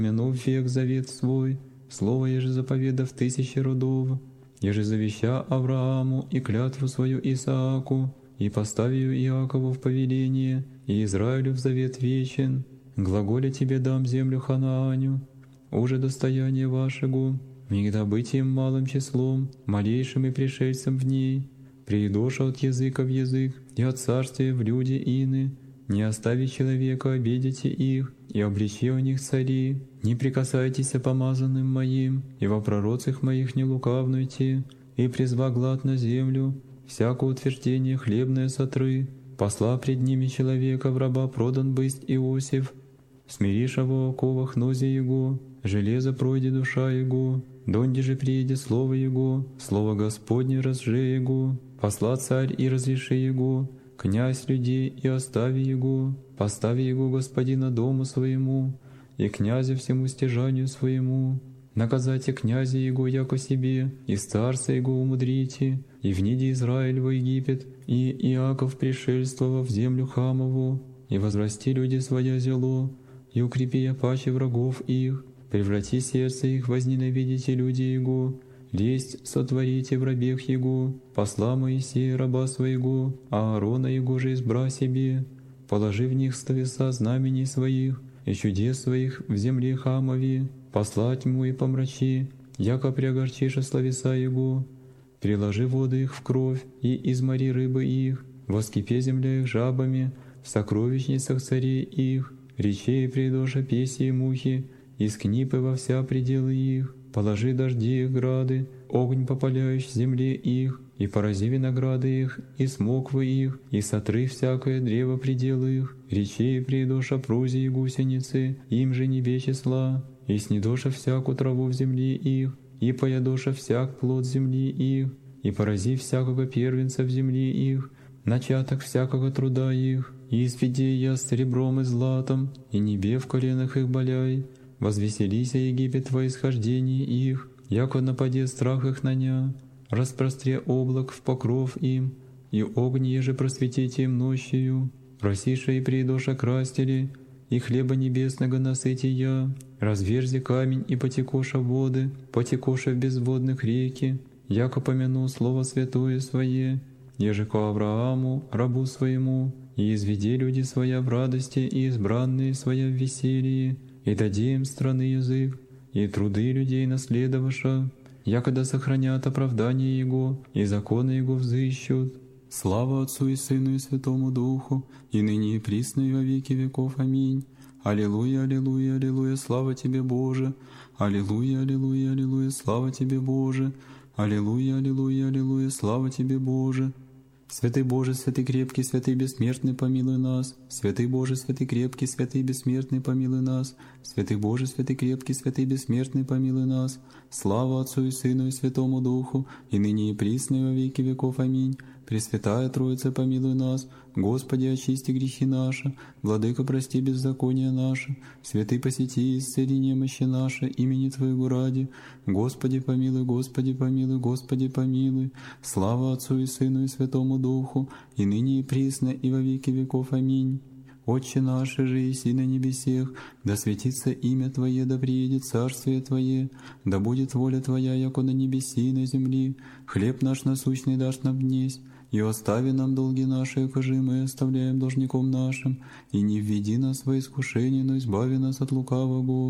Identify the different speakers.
Speaker 1: Помянув век завет свой, слово еже заповедав тысячи родов, еже завеща Аврааму и клятву свою Исааку, и поставию Иакову в повеление, и Израилю в завет вечен, глаголе тебе дам землю Ханааню, уже достояние вашего, мигда быть им малым числом, малейшим и пришельцем в ней, приидоша от языка в язык, и от царствия в люди ины, не остави человека, обидите их, и обличи у них цари, не прикасайтесь помазанным моим, и во пророцах моих не лукавнуйте, и призва глад на землю, всякое утверждение хлебное сотры, посла пред ними человека в раба продан бысть Иосиф, смириша во оковах нозе его, железо пройди душа его, донде же приедет слово его, слово Господне разже его, посла царь и разреши его, князь людей и остави его, постави его господина дому своему, и князя всему стяжанию своему. Наказайте князя его яко себе, и старца его умудрите, и вниди Израиль во Египет, и Иаков пришельствовав в землю Хамову, и возрасти люди своя зело, и укрепи я паче врагов их, преврати сердце их, возненавидите люди его, лесть сотворите в рабех его, посла Моисея раба своего, а Аарона его же избра себе, положи в них словеса знамений своих и чудес своих в земле Хамове, посла тьму и помрачи, яко приогорчиша словеса его, приложи воды их в кровь и измори рыбы их, воскипе земля их жабами, в сокровищницах царей их, речей придоша песи и мухи, из книпы во вся пределы их, положи дожди их грады, огонь попаляющий земле их, и порази винограды их, и смоквы их, и сотры всякое древо пределы их, речей придоша прузи и гусеницы, им же небе числа, и снедоша всякую траву в земле их, и поядоша всяк плод земли их, и порази всякого первенца в земле их, начаток всякого труда их, и изведи я серебром и златом, и небе в коленах их боляй, возвеселися Египет во исхождении их, яко нападет страх их на ня, распростре облак в покров им, и огонь еже просветите им ночью, просиша и придоша крастили, и хлеба небесного насыти я, разверзи камень и потекоша воды, потекоша в безводных реки, яко помяну слово святое свое, еже ко Аврааму, рабу своему, и изведи люди своя в радости и избранные своя в веселье, и дади им страны язык, и труды людей наследоваша, якогда сохранят оправдание Его, и законы Его взыщут. Слава Отцу и Сыну и Святому Духу, и ныне и присно и во веки веков. Аминь. Аллилуйя, аллилуйя, аллилуйя, слава Тебе, Боже! Аллилуйя, аллилуйя, аллилуйя, слава Тебе, Боже! Аллилуйя, аллилуйя, аллилуйя, слава Тебе, Боже! Святый Боже, святый крепкий, святый бессмертный, помилуй нас. Святый Боже, святый крепкий, святый бессмертный, помилуй нас. Святый Боже, святый крепкий, святый бессмертный, помилуй нас. Слава Отцу и Сыну и Святому Духу, и ныне и присно и во веки веков. Аминь. Пресвятая Троица, помилуй нас. Господи, очисти грехи наши. Владыка, прости беззакония наши. Святый, посети и исцели немощи наши, имени Твоего ради. Господи, помилуй, Господи, помилуй, Господи, помилуй. Слава Отцу и Сыну и Святому Духу, и ныне и присно и во веки веков. Аминь. Отче наш, же еси на небесех, да светится имя Твое, да приедет царствие Твое, да будет воля Твоя, яко на небеси и на земли. Хлеб наш насущный дашь нам днесь, и остави нам долги наши, якоже мы оставляем должником нашим, и не введи нас во искушение, но избави нас от лукавого.